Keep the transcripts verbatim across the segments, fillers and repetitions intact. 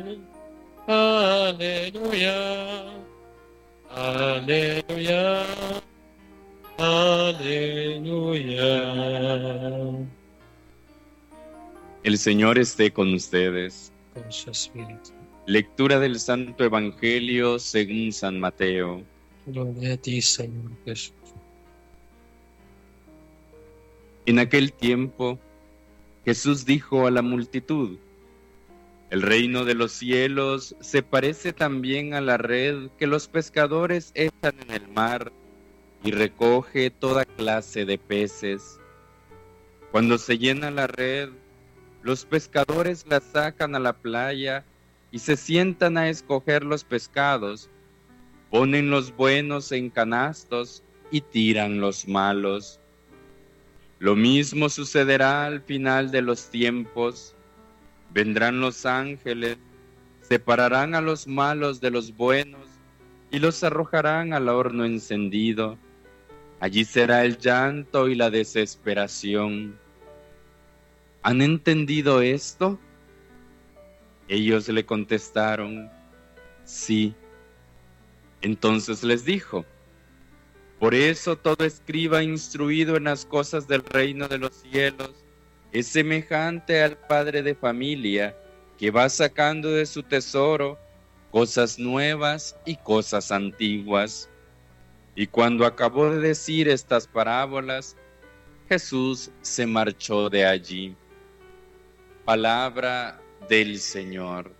Aleluya, aleluya, aleluya. El Señor esté con ustedes. Con su espíritu. Lectura del Santo Evangelio según San Mateo. Gloria a ti, Señor Jesús. En aquel tiempo, Jesús dijo a la multitud: el reino de los cielos se parece también a la red que los pescadores echan en el mar y recoge toda clase de peces. Cuando se llena la red, los pescadores la sacan a la playa y se sientan a escoger los pescados, ponen los buenos en canastos y tiran los malos. Lo mismo sucederá al final de los tiempos. Vendrán los ángeles, separarán a los malos de los buenos y los arrojarán al horno encendido. Allí será el llanto y la desesperación. ¿Han entendido esto? Ellos le contestaron: sí. Entonces les dijo: por eso todo escriba instruido en las cosas del reino de los cielos es semejante al padre de familia que va sacando de su tesoro cosas nuevas y cosas antiguas. Y cuando acabó de decir estas parábolas, Jesús se marchó de allí. Palabra del Señor.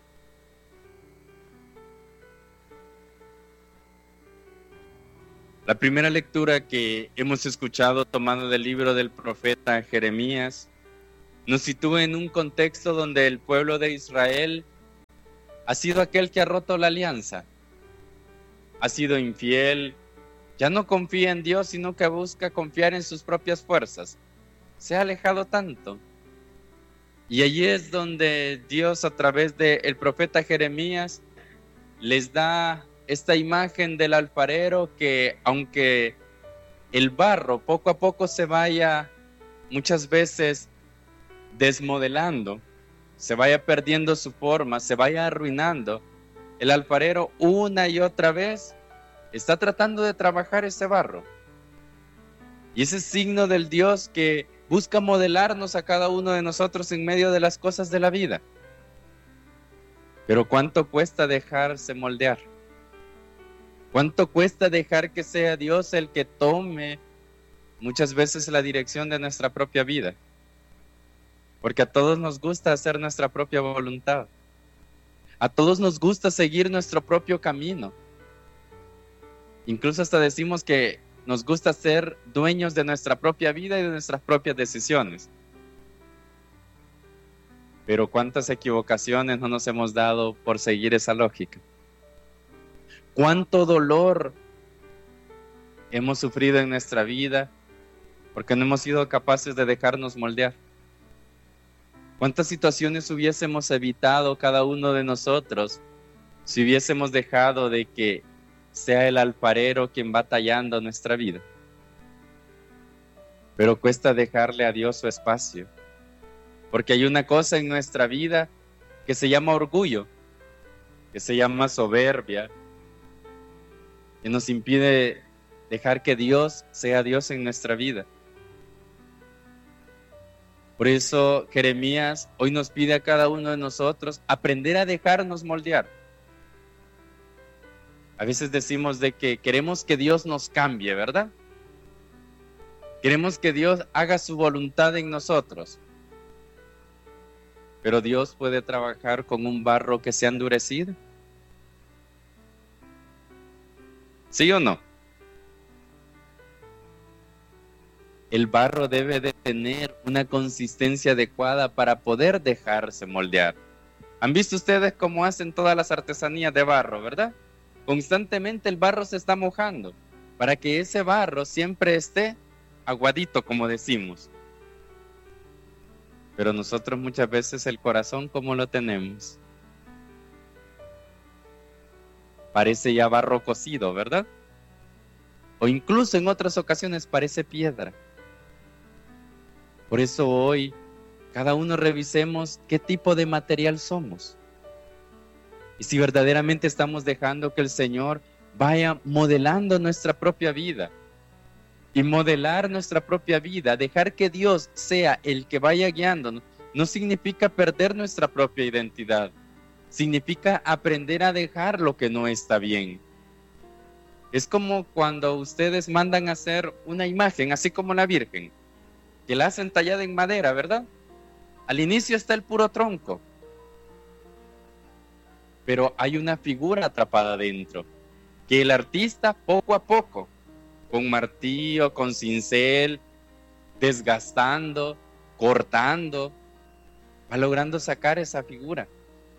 La primera lectura que hemos escuchado, tomada del libro del profeta Jeremías, nos sitúa en un contexto donde el pueblo de Israel ha sido aquel que ha roto la alianza, ha sido infiel, ya no confía en Dios, sino que busca confiar en sus propias fuerzas. Se ha alejado tanto. Y allí es donde Dios, a través del profeta Jeremías, les da esta imagen del alfarero que, aunque el barro poco a poco se vaya muchas veces desmodelando, se vaya perdiendo su forma, se vaya arruinando, el alfarero una y otra vez está tratando de trabajar ese barro. Y ese signo del Dios que busca modelarnos a cada uno de nosotros en medio de las cosas de la vida. Pero ¿cuánto cuesta dejarse moldear? ¿Cuánto cuesta dejar que sea Dios el que tome muchas veces la dirección de nuestra propia vida? Porque a todos nos gusta hacer nuestra propia voluntad. A todos nos gusta seguir nuestro propio camino. Incluso hasta decimos que nos gusta ser dueños de nuestra propia vida y de nuestras propias decisiones. Pero ¿cuántas equivocaciones no nos hemos dado por seguir esa lógica? ¿Cuánto dolor hemos sufrido en nuestra vida porque no hemos sido capaces de dejarnos moldear? ¿Cuántas situaciones hubiésemos evitado cada uno de nosotros si hubiésemos dejado de que sea el alfarero quien va tallando nuestra vida? Pero cuesta dejarle a Dios su espacio, porque hay una cosa en nuestra vida que se llama orgullo, que se llama soberbia, que nos impide dejar que Dios sea Dios en nuestra vida. Por eso Jeremías hoy nos pide a cada uno de nosotros aprender a dejarnos moldear. A veces decimos de que queremos que Dios nos cambie, ¿verdad? Queremos que Dios haga su voluntad en nosotros. Pero Dios puede trabajar con un barro que se ha endurecido. ¿Sí o no? El barro debe de tener una consistencia adecuada para poder dejarse moldear. ¿Han visto ustedes cómo hacen todas las artesanías de barro, verdad? Constantemente el barro se está mojando para que ese barro siempre esté aguadito, como decimos. Pero nosotros muchas veces el corazón, ¿cómo lo tenemos? Parece ya barro cocido, ¿verdad? O incluso en otras ocasiones parece piedra. Por eso hoy cada uno revisemos qué tipo de material somos. Y si verdaderamente estamos dejando que el Señor vaya modelando nuestra propia vida. Y modelar nuestra propia vida, dejar que Dios sea el que vaya guiándonos, no significa perder nuestra propia identidad. Significa aprender a dejar lo que no está bien. Es como cuando ustedes mandan a hacer una imagen, así como la Virgen, que la hacen tallada en madera, ¿verdad? Al inicio está el puro tronco, pero hay una figura atrapada dentro, que el artista poco a poco, con martillo, con cincel, desgastando, cortando, va logrando sacar esa figura.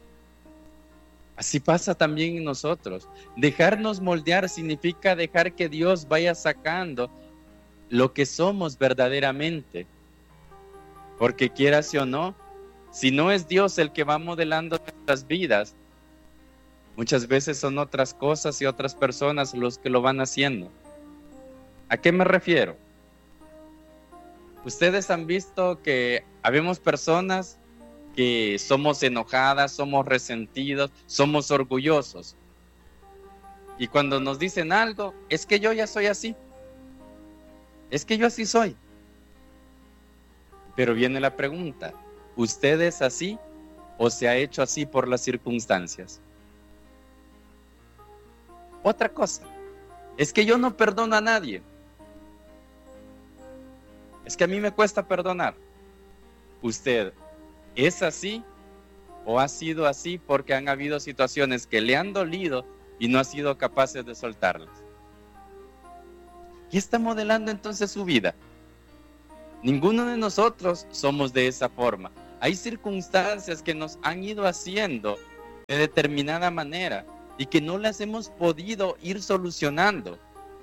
Así pasa también en nosotros. Dejarnos moldear significa dejar que Dios vaya sacando lo que somos verdaderamente. Porque quieras o no, si no es Dios el que va modelando nuestras vidas, muchas veces son otras cosas y otras personas los que lo van haciendo. ¿A qué me refiero? Ustedes han visto que habemos personas que somos enojadas, somos resentidos, somos orgullosos. Y cuando nos dicen algo, es que yo ya soy así. Es que yo así soy. Pero viene la pregunta, ¿usted es así o se ha hecho así por las circunstancias? Otra cosa, es que yo no perdono a nadie. Es que a mí me cuesta perdonar. ¿Usted es así o ha sido así porque han habido situaciones que le han dolido y no ha sido capaces de soltarlas? ¿Qué está modelando entonces su vida? Ninguno de nosotros somos de esa forma. Hay circunstancias que nos han ido haciendo de determinada manera y que no las hemos podido ir solucionando.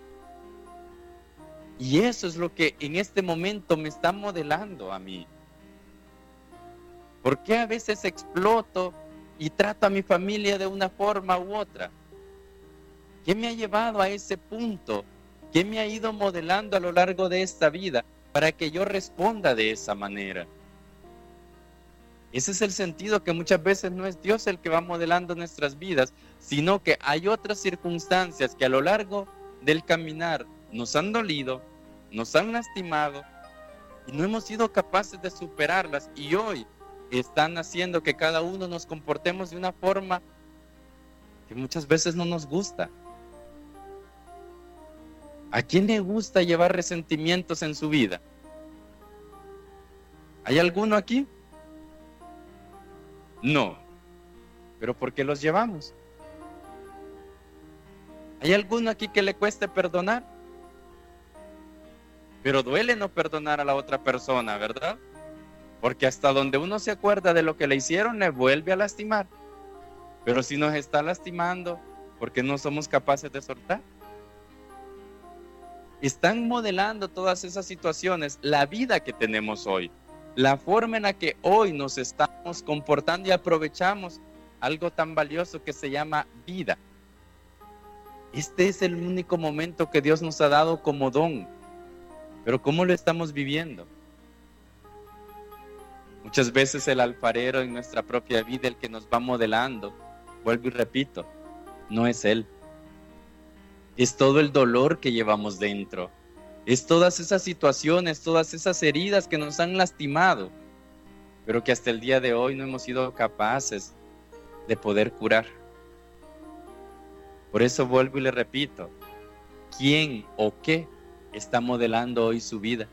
Y eso es lo que en este momento me está modelando a mí. ¿Por qué a veces exploto y trato a mi familia de una forma u otra? ¿Qué me ha llevado a ese punto? ¿Qué me ha ido modelando a lo largo de esta vida para que yo responda de esa manera? Ese es el sentido, que muchas veces no es Dios el que va modelando nuestras vidas, sino que hay otras circunstancias que a lo largo del caminar nos han dolido, nos han lastimado y no hemos sido capaces de superarlas, y hoy están haciendo que cada uno nos comportemos de una forma que muchas veces no nos gusta. ¿A quién le gusta llevar resentimientos en su vida? ¿Hay alguno aquí? No. ¿Pero por qué los llevamos? ¿Hay alguno aquí que le cueste perdonar? Pero duele no perdonar a la otra persona, ¿verdad? Porque hasta donde uno se acuerda de lo que le hicieron, le vuelve a lastimar. Pero si nos está lastimando, ¿por qué no somos capaces de soltar? Están modelando todas esas situaciones la vida que tenemos hoy, la forma en la que hoy nos estamos comportando y aprovechamos algo tan valioso que se llama vida. Este es el único momento que Dios nos ha dado como don, pero ¿cómo lo estamos viviendo? Muchas veces el alfarero en nuestra propia vida, el que nos va modelando, vuelvo y repito, no es Él. Es todo el dolor que llevamos dentro. Es todas esas situaciones, todas esas heridas que nos han lastimado, pero que hasta el día de hoy no hemos sido capaces de poder curar. Por eso vuelvo y le repito, ¿quién o qué está modelando hoy su vida?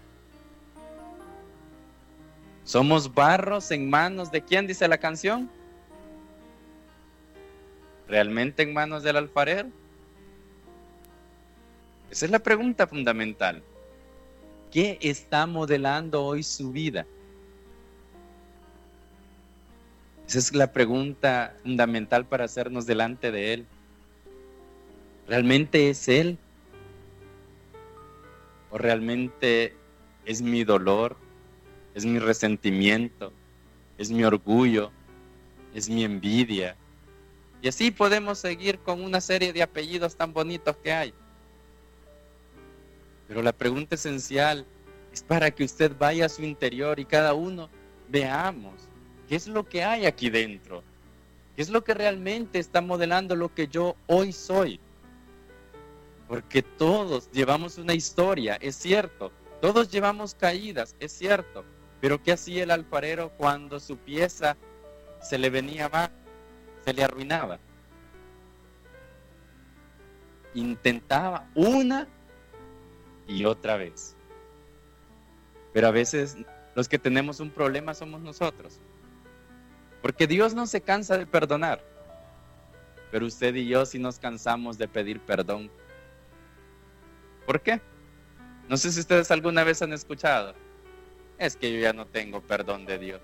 ¿Somos barros en manos de quién, dice la canción? ¿Realmente en manos del alfarero? Esa es la pregunta fundamental. ¿Qué está modelando hoy su vida? Esa es la pregunta fundamental para hacernos delante de Él. ¿Realmente es Él? ¿O realmente es mi dolor? ¿Es mi resentimiento? ¿Es mi orgullo? ¿Es mi envidia? Y así podemos seguir con una serie de apellidos tan bonitos que hay. Pero la pregunta esencial es para que usted vaya a su interior y cada uno veamos qué es lo que hay aquí dentro. ¿Qué ¿Qué es lo que realmente está modelando lo que yo hoy soy? Porque todos llevamos una historia, es cierto. Todos llevamos caídas, es cierto. Pero ¿qué hacía el alfarero cuando su pieza se le venía mal, se le arruinaba? Intentaba una y otra vez. Pero a veces los que tenemos un problema somos nosotros. Porque Dios no se cansa de perdonar. Pero usted y yo sí nos cansamos de pedir perdón. ¿Por qué? No sé si ustedes alguna vez han escuchado. Es que yo ya no tengo perdón de Dios.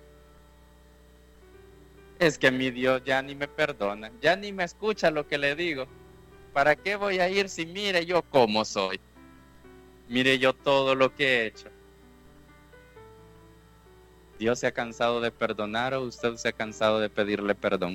Es que mi Dios ya ni me perdona, ya ni me escucha lo que le digo. ¿Para qué voy a ir si mire yo cómo soy? Mire yo todo lo que he hecho. ¿Dios se ha cansado de perdonar o usted se ha cansado de pedirle perdón?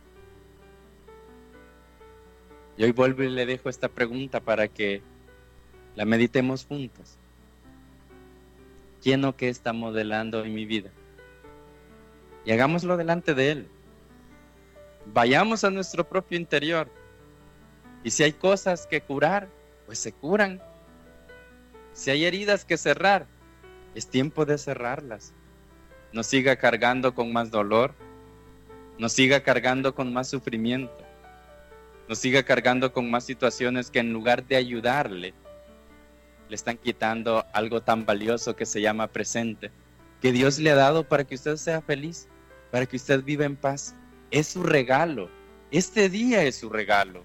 Y hoy vuelvo y le dejo esta pregunta para que la meditemos juntos. ¿Quién o qué está modelando en mi vida? Y hagámoslo delante de Él. Vayamos a nuestro propio interior. Y si hay cosas que curar, pues se curan. Si hay heridas que cerrar, es tiempo de cerrarlas. No siga cargando con más dolor. No siga cargando con más sufrimiento. No siga cargando con más situaciones que en lugar de ayudarle, le están quitando algo tan valioso que se llama presente, que Dios le ha dado para que usted sea feliz, para que usted viva en paz. Es su regalo. Este día es su regalo.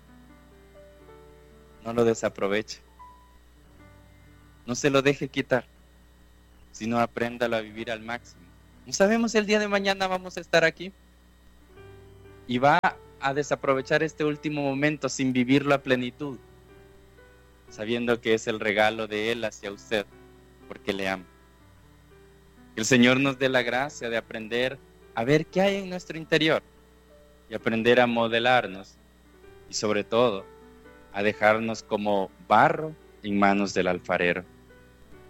No lo desaproveche. No se lo deje quitar, sino apréndalo a vivir al máximo. No sabemos si el día de mañana vamos a estar aquí y va a desaprovechar este último momento sin vivirlo a plenitud, sabiendo que es el regalo de Él hacia usted, porque le ama. Que el Señor nos dé la gracia de aprender a ver qué hay en nuestro interior y aprender a modelarnos y sobre todo a dejarnos como barro en manos del alfarero.